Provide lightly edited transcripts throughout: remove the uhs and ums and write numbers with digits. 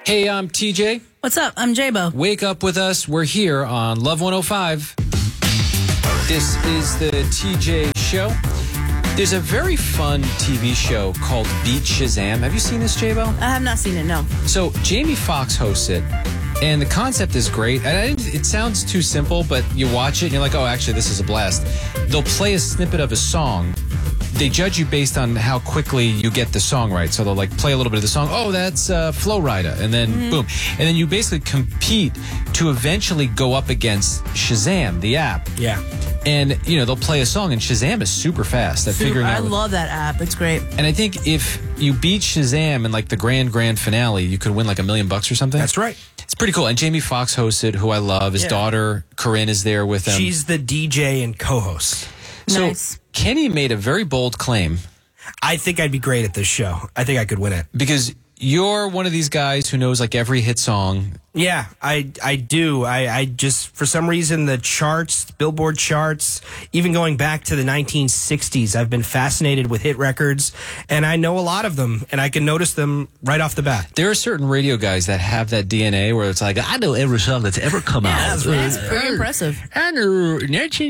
Hey, I'm TJ. What's up? I'm J-Bo. Wake up with us. We're here on Love 105. This is the TJ Show. There's a very fun TV show called Beat Shazam. Have you seen this, J-Bo? I have not seen it, no. So Jamie Foxx hosts it, and the concept is great. And it sounds too simple, but you watch it and you're like, oh, actually, this is a blast. They'll play a snippet of a song. They judge you based on how quickly you get the song right. So they'll like play a little bit of the song. Oh, that's Flow Rida. And then boom. And then you basically compete to eventually go up against Shazam, the app. Yeah. And, you know, they'll play a song, and Shazam is super fast at figuring out. I love that app. It's great. And I think if you beat Shazam in like the grand finale, you could win like $1 million or something. That's right. It's pretty cool. And Jamie Foxx hosts it, who I love. His daughter, Corinne, is there with him. She's the DJ and co-host. So Nice. Kenny made a very bold claim. I think I'd be great at this show. I think I could win it. Because you're one of these guys who knows like every hit song. Yeah, I do. I just, for some reason, the charts, Billboard charts, even going back to the 1960s, I've been fascinated with hit records, and I know a lot of them, and I can notice them right off the bat. There are certain radio guys that have that DNA where it's like, I know every song that's ever come out. That's pretty impressive. I know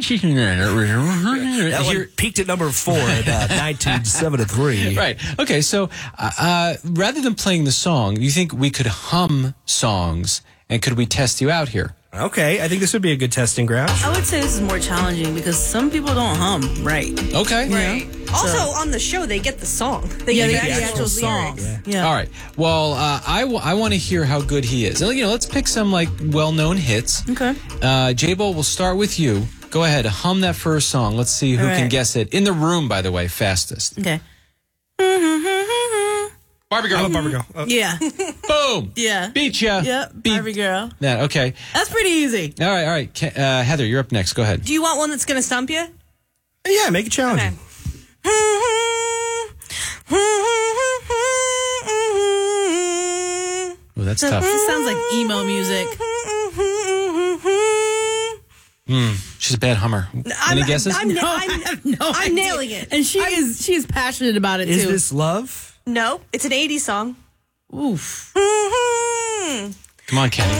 1969. That one peaked at number 4 in 1973. Right. Okay, so rather than playing the song, you think we could hum songs, and could we test you out here? Okay, I think this would be a good testing ground. I would say this is more challenging because some people don't hum right. Okay. Right. Also, on the show, they get the song. They Yeah, get they get the actual song. lyrics. Yeah. All right. Well, I want to hear how good he is. You know, let's pick some like well-known hits. Okay. J-Bo, we'll start with you. Go ahead, hum that first song. Let's see who All can right. guess it. In the room, by the way, fastest. Okay. Barbie girl. I'm a Barbie girl. Yeah. Boom. Yeah. Beat ya. Yep. Beat Barbie girl. that. Okay. That's pretty easy. All right. Heather, you're up next. Go ahead. Do you want one that's going to stump you? Yeah, make it challenging. Oh, that's tough. This sounds like emo music. She's a bad hummer. Any guesses? I'm I'm nailing it. And she is passionate about it Is too. this love? No, it's an 80s song. Oof. Come on, Kenny.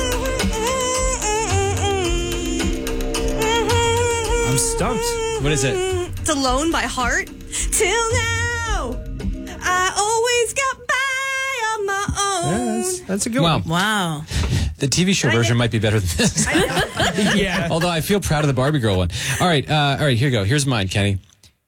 I'm stumped. What is it? It's Alone by Heart. Till now, I always got by on my own. Yeah, that's a good Wow. one. Wow. The TV show version might be better than this. Yeah. Although I feel proud of the Barbie girl one. All right. Here you go. Here's mine, Kenny.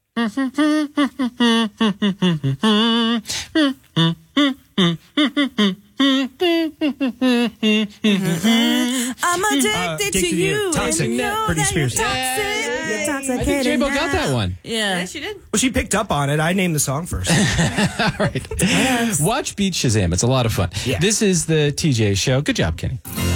I'm addicted to you. Toxic. And you know Britney that Spears. You're toxic. You're toxic. I think J-Bo got that one. Yeah. Yes, you did. Well, she picked up on it. I named the song first. All right. Watch Beat Shazam. It's a lot of fun. Yeah. This is the TJ Show. Good job, Kenny.